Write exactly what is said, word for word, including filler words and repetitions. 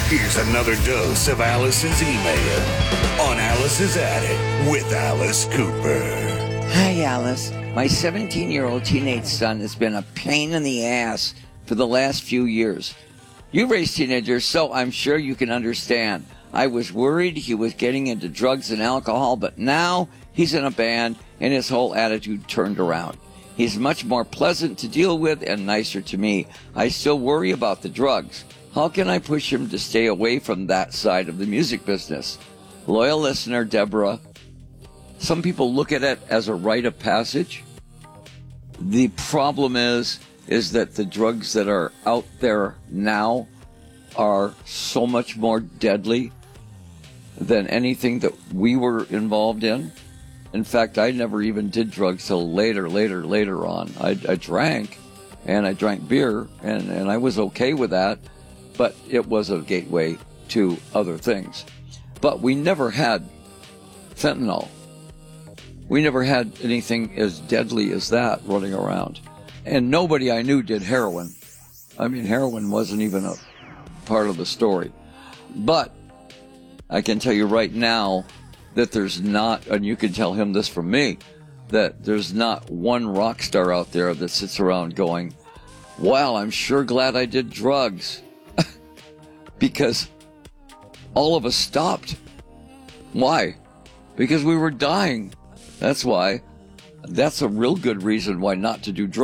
Here's another dose of Alice's email on Alice's Attic with Alice Cooper. Hi, Alice. My seventeen-year-old teenage son has been a pain in the ass for the last few years. You raise teenagers, so I'm sure you can understand. I was worried he was getting into drugs and alcohol, but now he's in a band and his whole attitude turned around. He's much more pleasant to deal with and nicer to me. I still worry about the drugs. How can I push him to stay away from that side of the music business? Loyal listener, Deborah. Some people look at it as a rite of passage. The problem is, is that the drugs that are out there now are so much more deadly than anything that we were involved in. In fact, I never even did drugs till later, later, later on. I, I drank, and I drank beer, and, and I was okay with that, but it was a gateway to other things. But we never had fentanyl. We never had anything as deadly as that running around. And nobody I knew did heroin. I mean, heroin wasn't even a part of the story. But I can tell you right now that there's not, and you can tell him this from me, that there's not one rock star out there that sits around going, wow, I'm sure glad I did drugs. Because all of us stopped. Why? Because we were dying. That's why. That's a real good reason why not to do drugs.